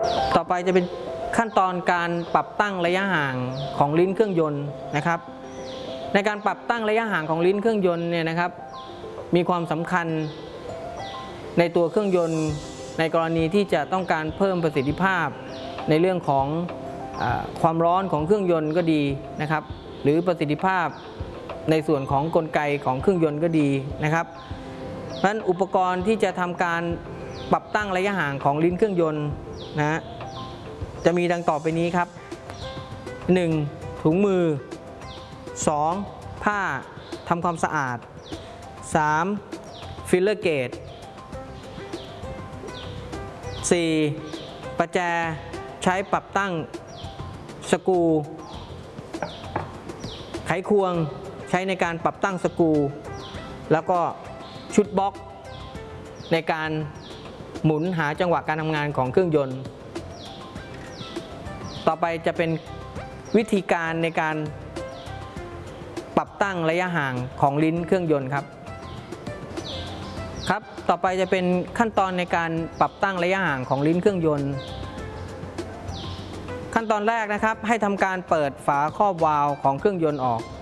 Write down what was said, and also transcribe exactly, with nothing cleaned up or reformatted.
ต่อไปจะเป็นขั้นตอนการปรับตั้งระยะห่างของลิ้นเครื่องยนต์นะครับในการปรับตั้งระยะห่างของลิ้นเครื่องยนต์เนี่ยนะครับมีความสำคัญในตัวเครื่องยนต์ในกรณีที่จะต้องการเพิ่มประสิทธิภาพในเรื่องของอ่าความร้อนของเครื่องยนต์ก็ดีนะครับหรือประสิทธิภาพในส่วนของกลไกของเครื่องยนต์ก็ดีนะครับเพราะฉะนั้นอุปกรณ์ที่จะทำการปรับตั้งระยะห่างของลิ้นเครื่องยนต์นะจะมีดังต่อไปนี้ครับ หนึ่ง. ถุงมือ สอง. ผ้าทำความสะอาด สาม. ฟิลเลอร์เกจ สี่. ประแจใช้ปรับตั้งสกรูไขควงใช้ในการปรับตั้งสกรูแล้วก็ชุดบล็อกในการหมุนหาจังหวะการทำงานของเครื่องยนต์ต่อไปจะเป็นวิธีการในการปรับตั้งระยะห่างของลิ้นเครื่องยนต์ครับครับต่อไปจะเป็นขั้นตอนในการปรับตั้งระยะห่างของลิ้นเครื่องยนต์ขั้นตอนแรกนะครับให้ทำการเปิดฝาครอบวาล์วของเครื่องยนต์ออก